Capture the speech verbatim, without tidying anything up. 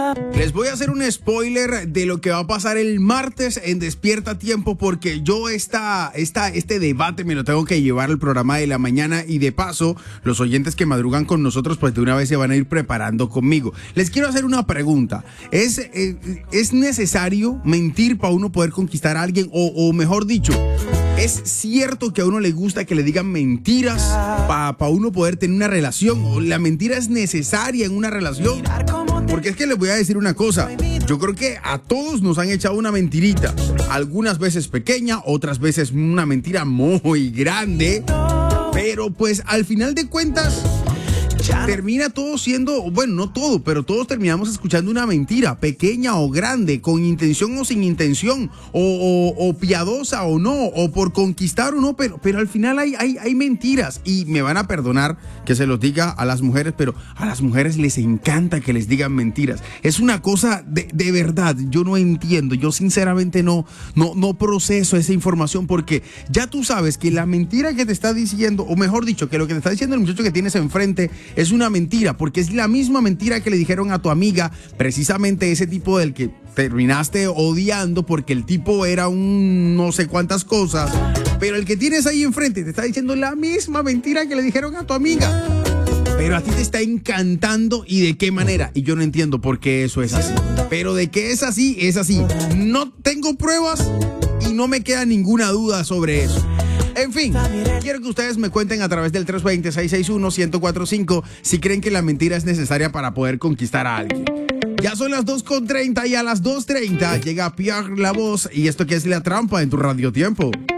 Les voy a hacer un spoiler de lo que va a pasar el martes en Despierta a Tiempo, porque yo esta, esta, este debate me lo tengo que llevar al programa de la mañana, y de paso los oyentes que madrugan con nosotros pues de una vez se van a ir preparando conmigo. Les quiero hacer una pregunta. ¿Es, eh, ¿es necesario mentir para uno poder conquistar a alguien? O, o mejor dicho, ¿es cierto que a uno le gusta que le digan mentiras para pa uno poder tener una relación? ¿O la mentira es necesaria en una relación? Porque es que les voy a decir una cosa. Yo creo que a todos nos han echado una mentirita. Algunas veces pequeña, otras veces una mentira muy grande. Pero pues al final de cuentas termina todo siendo, bueno, no todo, pero todos terminamos escuchando una mentira, pequeña o grande, con intención o sin intención, o, o, o piadosa o no, o por conquistar o no, pero, pero al final hay, hay, hay mentiras. Y me van a perdonar que se los diga a las mujeres, pero a las mujeres les encanta que les digan mentiras. Es una cosa de, de verdad, yo no entiendo, yo sinceramente no, no, no proceso esa información, porque ya tú sabes que la mentira que te está diciendo, o mejor dicho, que lo que te está diciendo el muchacho que tienes enfrente es una mentira, porque es la misma mentira que le dijeron a tu amiga, precisamente ese tipo del que terminaste odiando porque el tipo era un no sé cuántas cosas, pero el que tienes ahí enfrente te está diciendo la misma mentira que le dijeron a tu amiga, pero a ti te está encantando. ¿Y de qué manera? Y yo no entiendo por qué eso es así, pero de que es así, es así. No tengo pruebas y no me queda ninguna duda sobre eso. En fin, quiero que ustedes me cuenten a través del tres dos cero, seis seis uno, uno cero cuatro cinco si creen que la mentira es necesaria para poder conquistar a alguien. Ya son las dos con treinta y a las dos treinta llega Pierre La Voz y esto que es La Trampa en tu Radio Tiempo.